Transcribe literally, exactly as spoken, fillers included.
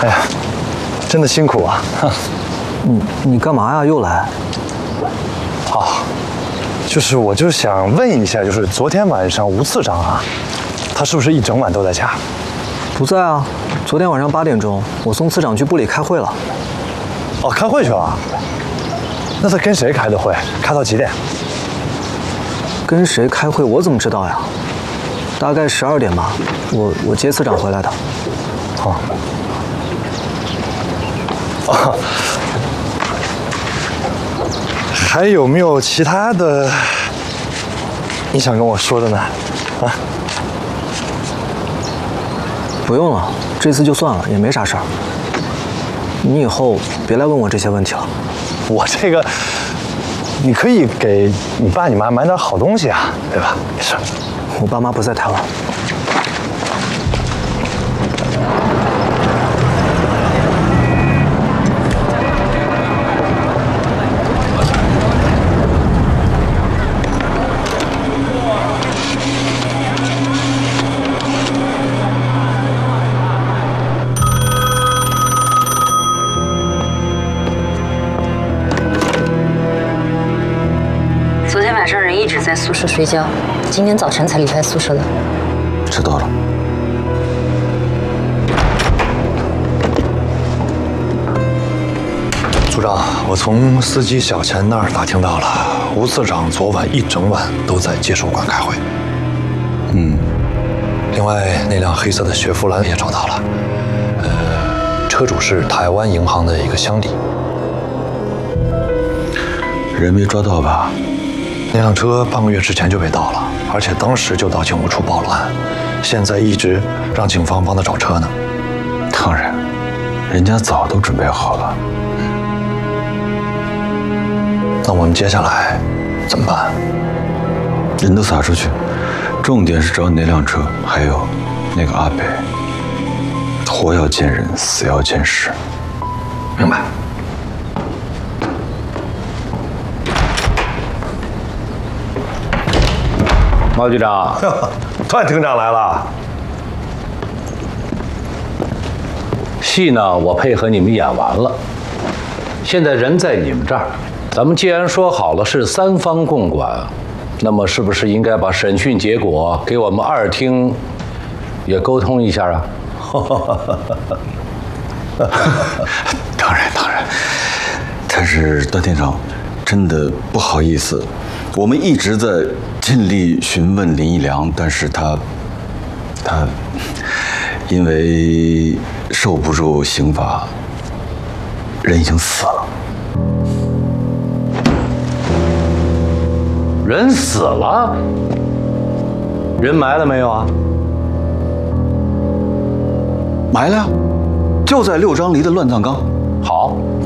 哎呀，真的辛苦啊！ 你你干嘛呀？又来？ 哦，就是我就想问一下，就是昨天晚上吴次长啊，他是不是一整晚都在家？ 不在啊，昨天晚上八点钟，我送次长去部里开会了。 哦，开会去了？那他跟谁开的会？开到几点？ 跟谁开会？我怎么知道呀？大概十二点吧，我我接次长回来的。 哦。哦。还有没有其他的你想跟我说的呢？啊？ 不用了，这次就算了，也没啥事儿。你以后别来问我这些问题了。 我这个，你可以给你爸你妈买点好东西啊，对吧？没事。 我爸妈不在台湾。 在宿舍睡觉，今天早晨才离开宿舍的。 知道了。 组长，我从司机小钱那儿打听到了，吴次长昨晚一整晚都在接收馆开会。 嗯。 另外，那辆黑色的雪佛兰也找到了，呃，车主是台湾银行的一个乡里。 人没抓到吧？ 那辆车半个月之前就被盗了，而且当时就到警务处报了案，现在一直让警方帮他找车呢。 当然，人家早都准备好了。 那我们接下来怎么办？ 人都撒出去，重点是找你那辆车，还有那个阿北。活要见人，死要见尸。 明白。 毛局长， 段厅长来了。 戏呢，我配合你们演完了。现在人在你们这儿，咱们既然说好了是三方共管，那么是不是应该把审讯结果给我们二厅也沟通一下啊？ 当然当然，但是段厅长，真的不好意思，我们一直在尽力询问林一良，但是他，他因为受不住刑罚，人已经死了。 人死了？人埋了没有啊？ 埋了呀，就在六张犁的乱葬岗。 好，